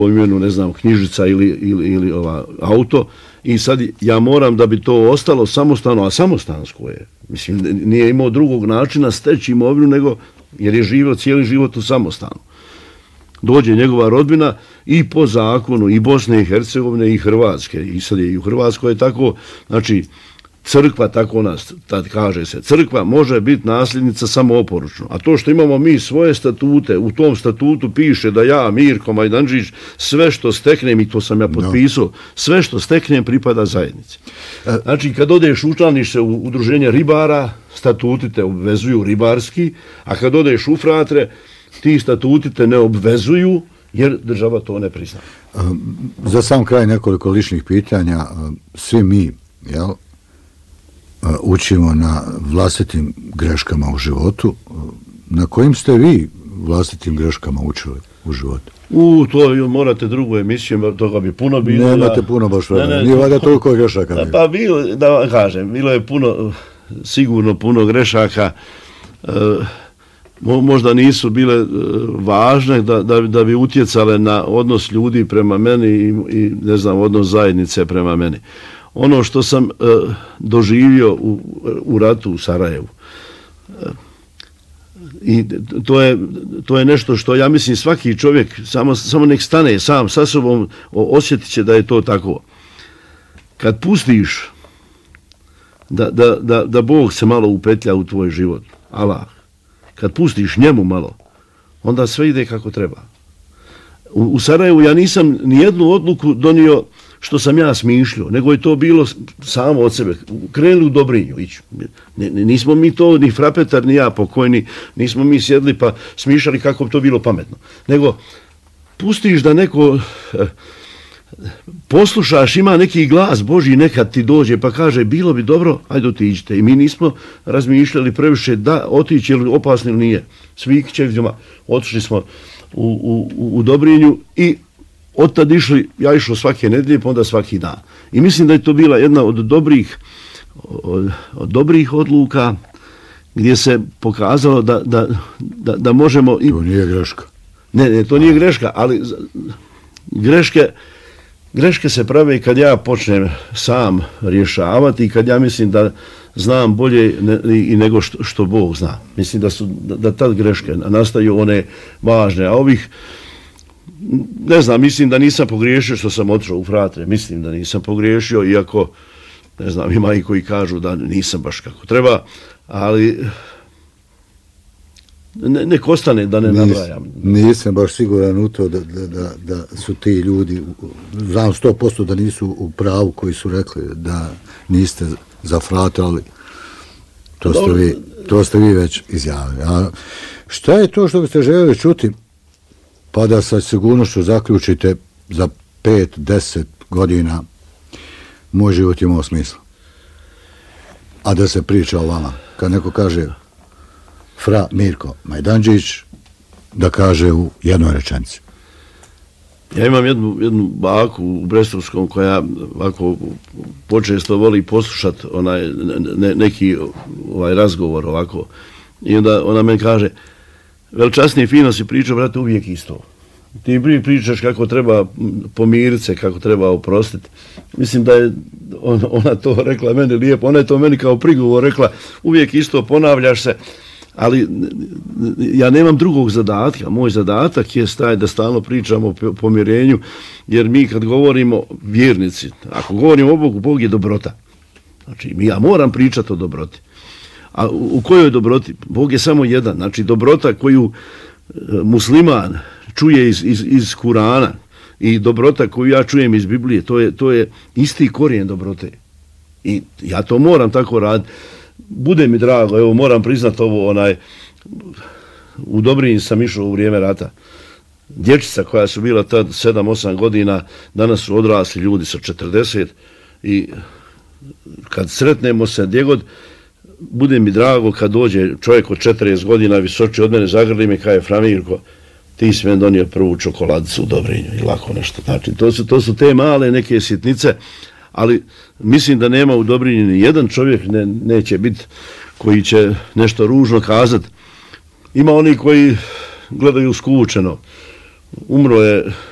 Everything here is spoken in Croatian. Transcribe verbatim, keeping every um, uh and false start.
imenu, ne znam, knjižica ili, ili, ili ova, auto i sad ja moram da bi to ostalo samostalno, a samostansko je. Mislim, nije imao drugog načina steći imovinu nego jer je živio cijeli život u samostanu. Dođe njegova rodbina i po zakonu i Bosne i Hercegovine i Hrvatske. I sad je i u Hrvatskoj je tako, znači, crkva, tako nas tad kaže se, crkva može biti nasljednica samo oporučno. A to što imamo mi svoje statute, u tom statutu piše da ja, Mirko Majdandžić, sve što steknem, i to sam ja potpisao, no. sve što steknem pripada zajednici. Znači, kad odeš, učlaniš se u udruženje ribara, statuti te obvezuju ribarski, a kad odeš u fratre, ti statuti te ne obvezuju, jer država to ne prizna. Za sam kraj nekoliko ličnih pitanja. Svi mi, jel, učimo na vlastitim greškama u životu. Na kojim ste vi vlastitim greškama učili u životu? U, to morate drugu emisiju, toga bi puno bilo. Nemate puno baš vremena, nije valjda toliko grešaka. Da, pa bilo, da vam kažem, bilo je puno, sigurno puno grešaka, e, možda nisu bile važne da, da, da bi utjecale na odnos ljudi prema meni i, i ne znam, odnos zajednice prema meni. Ono što sam e, doživio u, u ratu u Sarajevu, e, i to je, to je nešto što ja mislim svaki čovjek samo, samo nek stane sam sa sobom, osjetit će da je to tako. Kad pustiš da, da, da, da Bog se malo upetlja u tvoj život, Allah, kad pustiš njemu malo, onda sve ide kako treba. U, u Sarajevu ja nisam nijednu odluku donio što sam ja smišljio, nego je to bilo samo od sebe. Krenuli u Dobrinju ići. Nismo mi to, ni Frapetar, ni ja pokojni, nismo mi sjedli pa smišljali kako bi to bilo pametno. Nego pustiš da neko eh, poslušaš, ima neki glas Božji nekad ti dođe pa kaže bilo bi dobro, ajde otiđite. I mi nismo razmišljali previše da otići ili opasno ili nije. Svi kćevđama otišli smo u, u, u Dobrinju i od tad išli, ja išao svake nedelje, pa onda svaki dan. I mislim da je to bila jedna od dobrih, od, od dobrih odluka gdje se pokazalo da, da, da, da možemo... I... To nije greška. Ne, ne, to nije greška, ali greške, greške se prave kad ja počnem sam rješavati i kad ja mislim da znam bolje ne, i nego što, što Bog zna. Mislim da su da, da tad greške nastaju one važne, a ovih ne znam, mislim da nisam pogriješio što sam otišao u fratre, mislim da nisam pogriješio, iako, ne znam, ima i koji kažu da nisam baš kako treba, ali ne, nek ostane da ne nabrajam. Nisam baš siguran u to da, da, da, da su ti ljudi, znam sto posto da nisu u pravu koji su rekli da niste za fratre, ali to ste vi, to ste vi već izjavili. A šta je to što biste željeli čuti? Pa da sa sigurnošću zaključite za pet, deset godina moj život imao smisla. A da se priča o vama. Kad neko kaže Fra Mirko Majdandžić, da kaže u jednoj rečenici. Ja imam jednu, jednu baku u Brestovskom koja ovako počesto voli poslušati onaj ne, neki ovaj razgovor ovako. I onda ona meni kaže, veličasnije fino si pričao, brate, uvijek isto. Ti pričaš kako treba pomiriti se, kako treba oprostiti. Mislim da je on, ona to rekla meni lijepo, ona je to meni kao prigovor rekla, uvijek isto ponavljaš se, ali ja nemam drugog zadatka. Moj zadatak je taj da stalno pričamo o pomirenju, jer mi kad govorimo vjernici, ako govorimo o Bogu, Bog je dobrota. Znači, ja moram pričati o dobroti. A u kojoj dobroti? Bog je samo jedan. Znači, dobrota koju musliman čuje iz, iz, iz Kurana i dobrota koju ja čujem iz Biblije, to je, to je isti korijen dobrote. I ja to moram tako raditi. Bude mi drago, evo, moram priznati ovo, onaj, u Dobrinji sam išao u vrijeme rata. Dječica koja su bila tad sedam osam godina, danas su odrasli ljudi sa četrdeset i kad sretnemo se gdje god, bude mi drago kad dođe čovjek od četrdeset godina visoči od mene, zagrli me kao je Fra Mirko, ti si meni donio prvu čokoladicu u Dobrinju i lako nešto. Znači, to su, to su te male neke sitnice, ali mislim da nema u Dobrinji ni jedan čovjek ne, neće biti koji će nešto ružno kazati. Ima oni koji gledaju skučeno. Umro je